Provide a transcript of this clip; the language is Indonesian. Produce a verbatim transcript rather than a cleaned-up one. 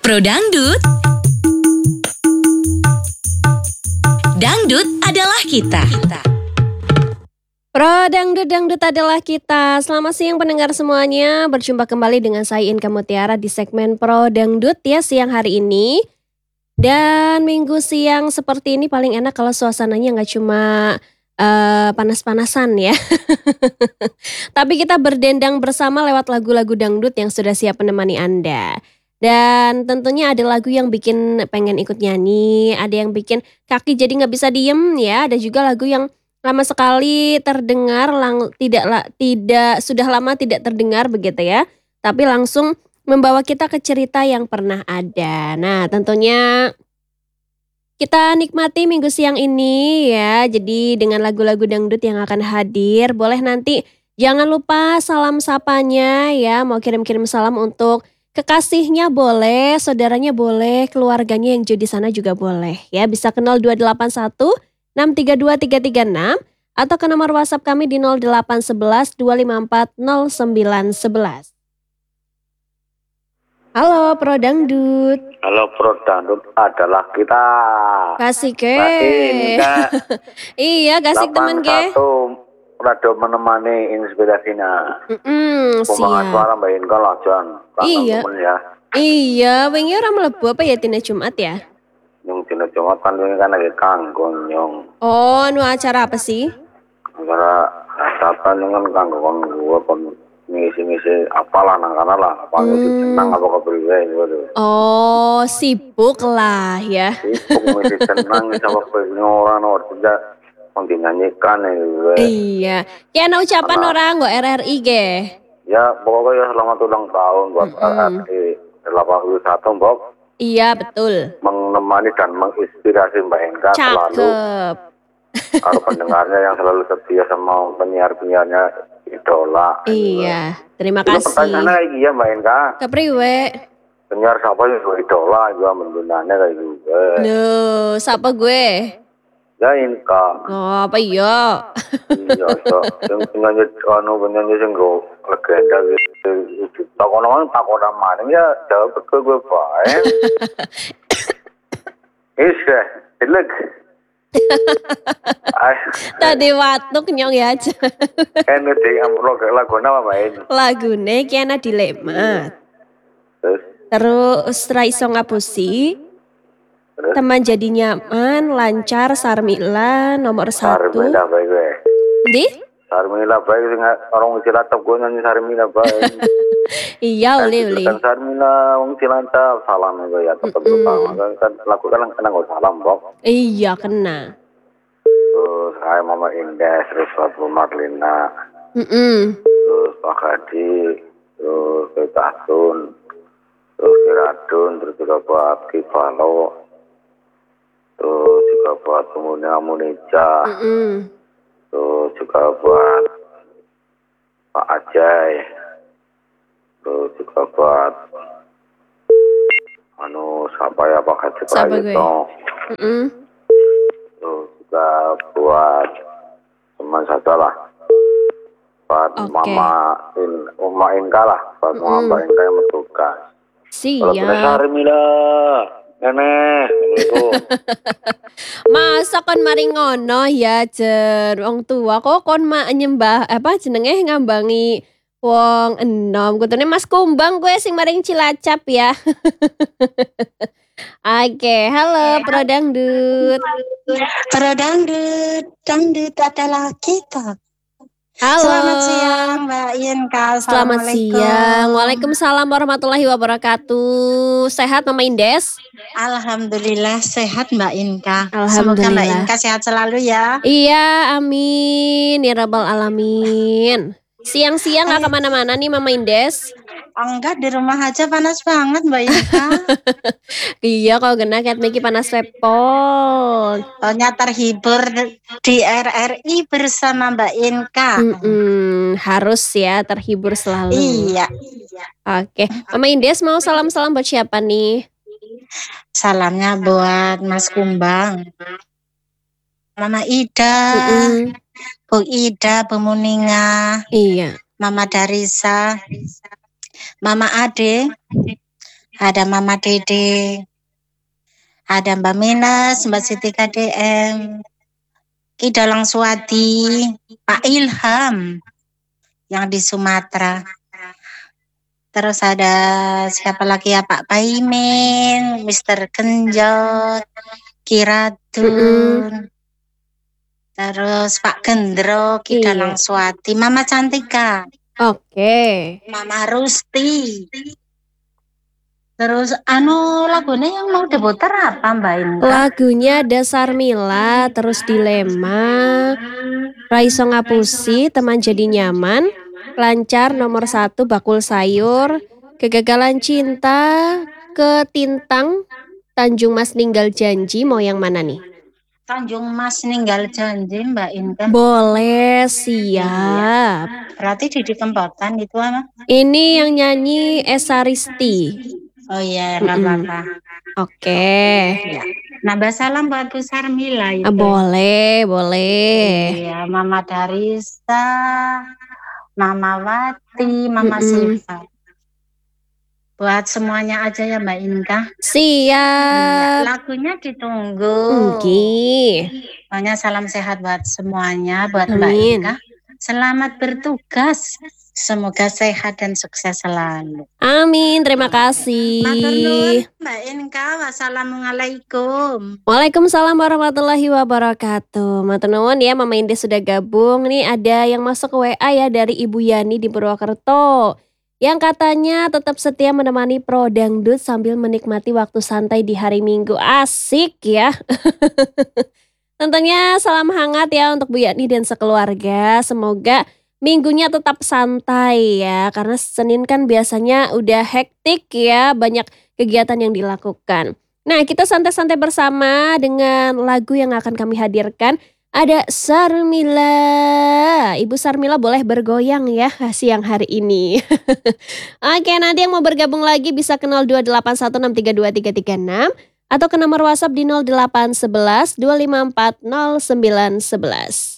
Pro Dangdut. Dangdut adalah kita. Pro Dangdut, Dangdut adalah kita. Selamat siang pendengar semuanya. Berjumpa kembali dengan saya Inka Mutiara di segmen Pro Dangdut ya siang hari ini. Dan minggu siang seperti ini paling enak kalau suasananya nggak cuma uh, panas-panasan ya. Tapi kita berdendang bersama lewat lagu-lagu dangdut yang sudah siap menemani Anda. Dan tentunya ada lagu yang bikin pengen ikut nyanyi, ada yang bikin kaki jadi nggak bisa diem ya. Ada juga lagu yang lama sekali terdengar, lang, tidak la, tidak sudah lama tidak terdengar begitu ya. Tapi langsung membawa kita ke cerita yang pernah ada. Nah, tentunya kita nikmati minggu siang ini ya. Jadi dengan lagu-lagu dangdut yang akan hadir, boleh nanti jangan lupa salam sapanya ya. Mau kirim-kirim salam untuk kekasihnya boleh, saudaranya boleh, keluarganya yang di sana juga boleh ya. Bisa ke nol dua delapan satu enam tiga dua tiga tiga enam atau ke nomor WhatsApp kami di nol delapan satu satu dua lima empat nol sembilan satu satu. Halo Pro Dangdut. Halo Pro Dangdut adalah kita. Kasih ke. Inka. Iya, kasih teman ke. Radio menemani inspirasinya. Mm-mm, Pembangan suara Mbak Inka lah John. Iya. Ya. Iya, wingi ora mlebu apa ya dina Jumat ya? Yang dina Jumat kan ini kan lagi kanggo nyong. Oh, anu acara apa sih? Acara hadapan kan kanggo kon gua kon ngisi-ngisi apalah nang kana lah, apa ngisi Hmm. senang apa kepriwe gitu. Oh, sibuk lah ya. Sibuk ngisi senang sama orang orang kerja menyanyikan gitu. Iya. Ki ana ucapan orang nggo R R I ge. Ya, pokoknya ya selamat ulang tahun buat R R I delapan puluh satu, Mbok. Iya, betul. Menemani dan menginspirasi Mbak Inka selalu. Cakep. Kalau pendengarnya yang selalu setia sama penyiar-penyiarnya idola. Iya, terima Itu kasih. pertanyaannya kayak gini ya Mbak Inka. Kepriwe? Penyiar siapa yang idola juga mendunaannya kayak gitu. Loh, siapa gue? Ya Inka. Oh, apa iya? Iya, so, yang penyanyi anu penyanyi sing go legenda gitu. Takon-takon takon maning ya jawab ke gue bae. Is deh, jelek. Tadi watuk nyong ya aja. Kan di amro lagu apa main? Lagune ki ana dilemat. Terus Terus ra iso ngapusi. terus Teman jadi nyaman, lancar, Sarmila nomor satu. Sarmila bae gue. Di? Sarmila bae sing orang Cilacap gue nyanyi Sarmila bae. Iya, uli uli. Kan Sarmila wong Cilacap salam gue ya tetep utama kan lagu kan kena gue salam Bok. Iya, kena. Terus kayak Mama Indah, terus Bu Marlina, Mm-mm. terus Pak Hadi, terus Betatun, terus Kiradun, terus juga buat Kivalo, terus juga buat Munia Munija, Mm-mm. terus juga buat Pak Ajay, terus juga buat anu siapa ya Pak Haji Siapa gue? Prayitno, Mm-mm. terus juga buat teman saya lah, buat Oke. Mama In, Mama Inka lah, buat Mm-mm. Mama Inka yang bertugas. Kalau kita Siap. Sarmila, nenek, itu. Masa kon mari ngono ya jen wong tua kok kon mak nyembah apa jenenge ngambangi wong enom kutune Mas Kumbang gue sing maring Cilacap ya. Oke, halo Pro Dangdut. Pro Dangdut, Dangdut adalah kita. Halo. Selamat siang Mbak Inka. Selamat siang. Waalaikumsalam warahmatullahi wabarakatuh. Sehat Mama Indes? Alhamdulillah sehat Mbak Inka. Semoga Alhamdulillah. Mbak Inka sehat selalu ya. Iya, amin ya rabbal alamin. Siang-siang gak kemana-mana nih Mama Indes? Enggak, di rumah aja panas banget Mbak Inka. Iya, kalau kena cat Miki panas pepol. Soalnya terhibur di R R I bersama Mbak Inka. Mm-mm, harus ya terhibur selalu. Iya. Oke, Mama Indes mau salam-salam buat siapa nih? Salamnya buat Mas Kumbang, Mama Ida, Mm-mm. Bu Ida, Bu Muninga, Iya. Mama Darisa, Mama Ade, ada Mama Dede, ada Mbak Minas, Mbak Siti K D M, Ki Dalang Suwadi, Pak Ilham yang di Sumatera. Terus ada siapa lagi ya, Pak Paimin, Mister Genjot, Kiradun, terus Pak Gendro, Ki Iya. Dalang Suwadi, Mama Cantika, Oke. Mama Rusti. Terus anu lagunya yang mau diputar apa Mbak Inka? Lagunya ada Sarmila, terus Dilema, Raiso Ngapusi, Teman Jadi Nyaman, Lancar nomor satu, Bakul Sayur, Kegagalan Cinta, Ketintang, Tanjung Mas Ninggal Janji. Mau yang mana nih? Tanjung Mas Ninggal Janji Mbak Inka. Boleh, siap. Berarti Didi Kempot itu apa? Ini yang nyanyi Esa Risti. Oh iya, nggak Mm-mm. apa-apa. Oke. Ya. Nambah salam buat Bu Sarmila itu. Ah, boleh, boleh. Iya, Mama Darista, Mama Wati, Mama Mm-mm. Siva. Buat semuanya aja ya Mbak Inka. Siap. Lagunya ditunggu. Oke. Pokoknya salam sehat buat semuanya, buat Mbak Amin. Inka. Selamat bertugas. Semoga sehat dan sukses selalu. Amin, terima kasih. Matur nuwun Mbak Inka. Wassalamualaikum. Waalaikumsalam warahmatullahi wabarakatuh. Matur nuwun ya, Mama Inde sudah gabung. Nih ada yang masuk ke W A ya dari Ibu Yani di Purwokerto. Yang katanya tetap setia menemani Pro Dangdut sambil menikmati waktu santai di hari Minggu. Asik ya. Tentunya salam hangat ya untuk Bu Yani dan sekeluarga. Semoga minggunya tetap santai ya. Karena Senin kan biasanya udah hektik ya. Banyak kegiatan yang dilakukan. Nah, kita santai-santai bersama dengan lagu yang akan kami hadirkan. Ada Sarmila. Ibu Sarmila boleh bergoyang ya siang hari ini. Oke, nanti yang mau bergabung lagi bisa ke nol dua delapan satu enam tiga dua tiga tiga enam atau ke nomor WhatsApp di nol delapan satu satu dua lima empat nol sembilan satu satu.